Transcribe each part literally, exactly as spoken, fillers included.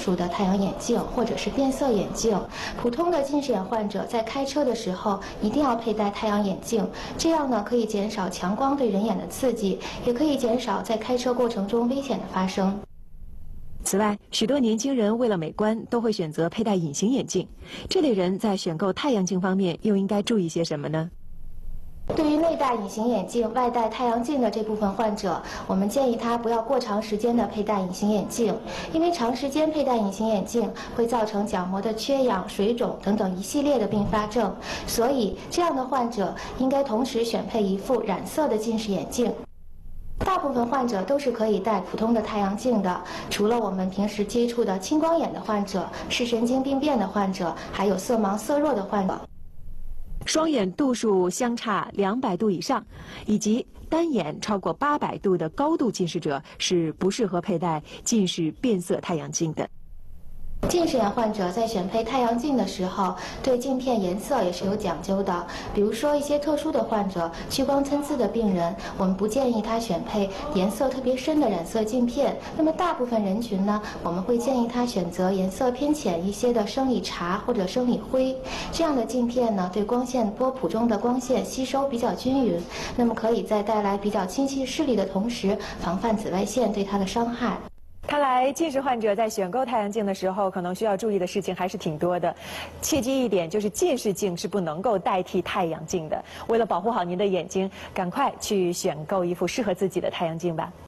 数的太阳眼镜或者是变色眼镜。普通的近视眼患者在开车的时候一定要佩戴太阳眼镜，这样呢可以减少强光对人眼的刺激，也可以减少在开车过程中危险的发生。 此外，许多年轻人为了美观，都会选择佩戴隐形眼镜。这类人在选购太阳镜方面又应该注意些什么呢？ 对于内戴隐形眼镜、外戴太阳镜的这部分患者，我们建议他不要过长时间的佩戴隐形眼镜，因为长时间佩戴隐形眼镜会造成角膜的缺氧、水肿等等一系列的并发症，所以这样的患者应该同时选配一副染色的近视眼镜。大部分患者都是可以戴普通的太阳镜的，除了我们平时接触的青光眼的患者、视神经病变的患者，还有色盲色弱的患者。 双眼度数相差两百度以上，以及单眼超过八百度的高度近视者是不适合佩戴近视变色太阳镜的。 近视眼患者在选配太阳镜的时候，对镜片颜色也是有讲究的。比如说一些特殊的患者，屈光参差的病人，我们不建议他选配颜色特别深的染色镜片。那么大部分人群呢，我们会建议他选择颜色偏浅一些的生理茶或者生理灰。这样的镜片呢，对光线波谱中的光线吸收比较均匀，那么可以在带来比较清晰视力的同时，防范紫外线对他的伤害。 看来近视患者在选购太阳镜的时候，可能需要注意的事情还是挺多的。切记一点，就是近视镜是不能够代替太阳镜的。为了保护好您的眼睛，赶快去选购一副适合自己的太阳镜吧。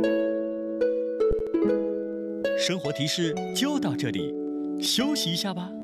生活提示就到这里，休息一下吧。